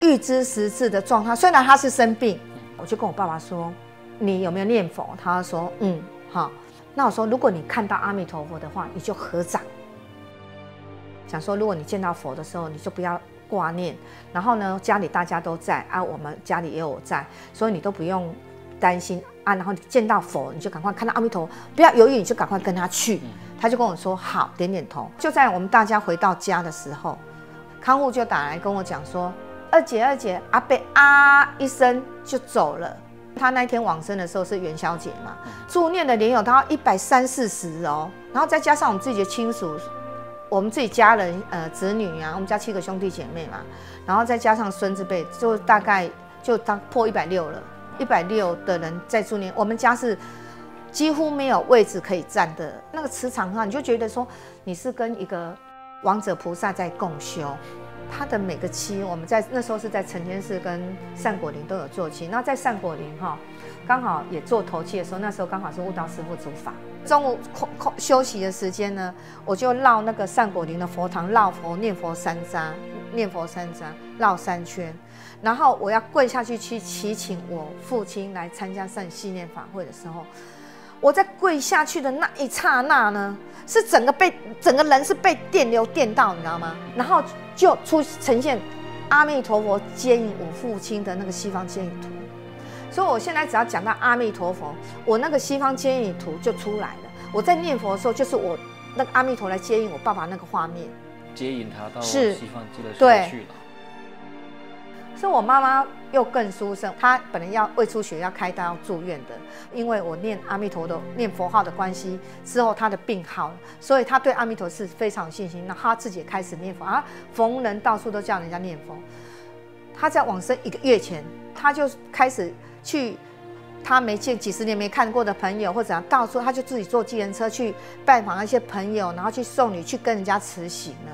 预知时至的状态。虽然他是生病，我就跟我爸爸说：“你有没有念佛？”他说：“好。”那我说：“如果你看到阿弥陀佛的话，你就合掌。想说，如果你见到佛的时候，你就不要挂念。然后呢，家里大家都在啊，我们家里也有我在，所以你都不用担心啊。然后你见到佛，你就赶快看到阿弥陀佛，不要犹豫，你就赶快跟他去。”他就跟我说：“好，点点头。”就在我们大家回到家的时候，看护就打来跟我讲说：“二姐，阿伯啊一声就走了。”他那天往生的时候是元宵节嘛，助念的莲友他要130-140哦，然后再加上我们自己的亲属，我们自己家人子女啊，我们家7个兄弟姐妹嘛，然后再加上孙子辈，就大概就破160了，160的人在助念。我们家是几乎没有位置可以站的，那个磁场上你就觉得说你是跟一个王者菩萨在共修。他的每个期，我们在那时候是在承天寺跟善果林都有做期。那在善果林刚好也做头期的时候，那时候刚好是悟道师父主法。中午休息的时间呢，我就绕那个善果林的佛堂绕佛念佛3匝，绕3圈。然后我要跪下去祈请我父亲来参加善系念法会的时候，我在跪下去的那一刹那呢，是整个人是被电流电到，你知道吗？然后就呈现阿弥陀佛接引我父亲的那个西方接引图。所以我现在只要讲到阿弥陀佛，我那个西方接引图就出来了。我在念佛的时候，就是我那个阿弥陀来接引我爸爸那个画面， 接引他到西方极乐世界去了。 所以我妈妈又更殊胜，她本来要胃出血要开刀要住院的，因为我念阿弥陀的念佛号的关系，之后她的病好了，所以她对阿弥陀是非常有信心。那她自己也开始念佛啊，逢人到处都叫人家念佛。她在往生1个月前，她就开始去她没见几10年没看过的朋友或者到处，她就自己坐计程车去拜访一些朋友，然后去送礼，去跟人家辞行了。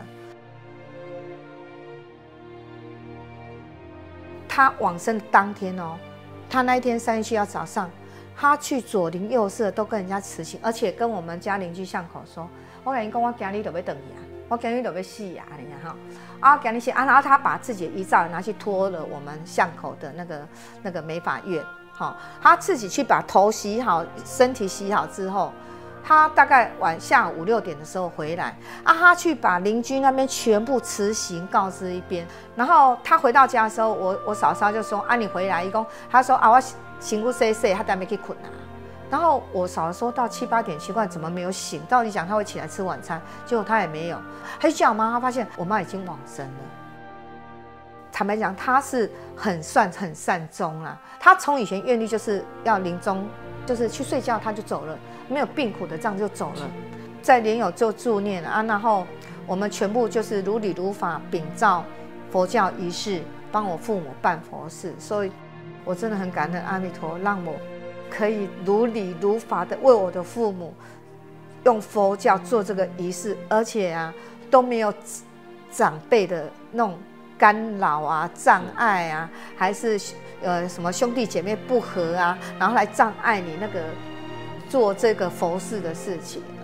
他往生的当天哦，他那一天3月7号早上，他去左邻右舍都跟人家辞行，而且跟我们家邻居巷口说：“我跟你讲，我今日就要回去啊，我今日就要死啊，你看哈。”啊，今日是啊，然后他把自己的遗照拿去托了我们巷口的那个美发院，他自己去把头洗好，身体洗好之后。他大概下午5、6点的时候回来啊，他去把邻居那边全部辞行告知一遍。然后他回到家的时候，我嫂嫂就说：“啊，你回来。”他说：“啊，我醒不睡，他还没去困啊。”然后我嫂嫂说到7、8点，奇怪怎么没有醒？照理讲他会起来吃晚餐，结果他也没有。他去叫我妈，他发现我妈已经往生了。坦白讲，他是很善终啦。他从以前愿力就是要临终。就是去睡觉，他就走了，没有病苦的这样就走了。在莲友就助念了啊，然后我们全部就是如理如法秉照佛教仪式，帮我父母办佛事。所以，我真的很感恩阿弥陀，让我可以如理如法的为我的父母用佛教做这个仪式，而且啊都没有长辈的那种干扰啊、障碍啊，还是什么兄弟姐妹不和啊，然后来障碍你那个做这个佛事的事情。